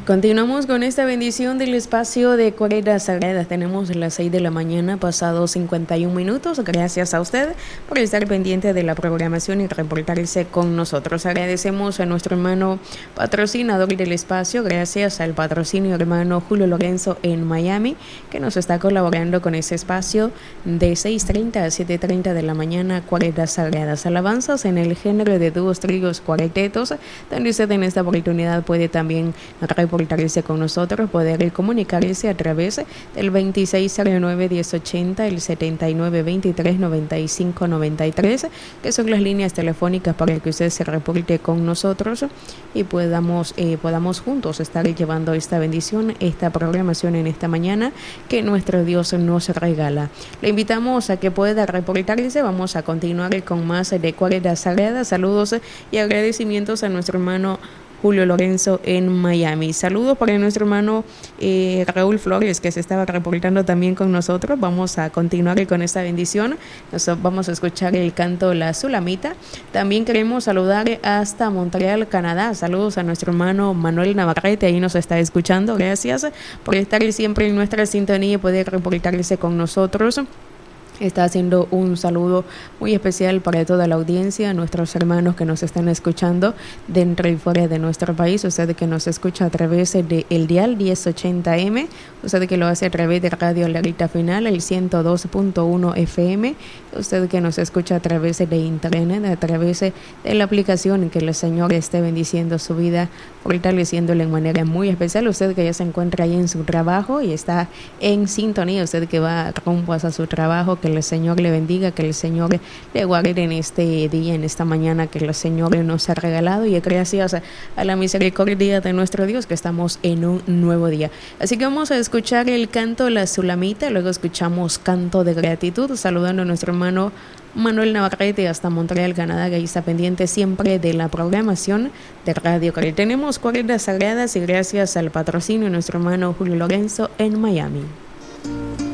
Continuamos con esta bendición del espacio de Cuaresma Sagrada. Tenemos las 6 de la mañana, pasados 51 minutos. Gracias a usted por estar pendiente de la programación y reportarse con nosotros. Agradecemos a nuestro hermano patrocinador del espacio, gracias al patrocinio hermano Julio Lorenzo en Miami, que nos está colaborando con ese espacio de 6:30 a 7:30 de la mañana, Cuaresma Sagradas. Alabanzas en el género de dúos, tríos, cuartetos, donde usted en esta oportunidad puede también reportarse con nosotros, poder comunicarse a través del 2609-1080, el 7923-9593, que son las líneas telefónicas para que usted se reporte con nosotros y podamos juntos estar llevando esta bendición, esta programación en esta mañana que nuestro Dios nos regala. Le invitamos a que pueda reportarse. Vamos a continuar con más de Cuaresma Sagrada. Saludos y agradecimientos a nuestro hermano Julio Lorenzo en Miami. Saludos para nuestro hermano Raúl Flores, que se estaba reportando también con nosotros. Vamos a continuar con esta bendición. Vamos a escuchar el canto La Sulamita. También queremos saludar hasta Montreal, Canadá. Saludos a nuestro hermano Manuel Navarrete, ahí nos está escuchando. Gracias por estar siempre en nuestra sintonía y poder reportarse con nosotros. Está haciendo un saludo muy especial para toda la audiencia, nuestros hermanos que nos están escuchando dentro y fuera de nuestro país. Usted que nos escucha a través de el dial 1080M, usted que lo hace a través de Radio Larita Final, el 102.1 FM, usted que nos escucha a través de internet, a través de la aplicación, que el Señor esté bendiciendo su vida, fortaleciéndole en manera muy especial. Usted que ya se encuentra ahí en su trabajo y está en sintonía, usted que va rumbo hacia su trabajo, que el Señor le bendiga, que el Señor le guarde en este día, en esta mañana que el Señor nos ha regalado, y gracias a la misericordia de nuestro Dios que estamos en un nuevo día. Así que vamos a escuchar el canto La Sulamita, luego escuchamos Canto de Gratitud, saludando a nuestro hermano Manuel Navarrete hasta Montreal, Canadá, que está pendiente siempre de la programación de Radio Cari. Tenemos Cuaresma Sagradas y gracias al patrocinio de nuestro hermano Julio Lorenzo en Miami.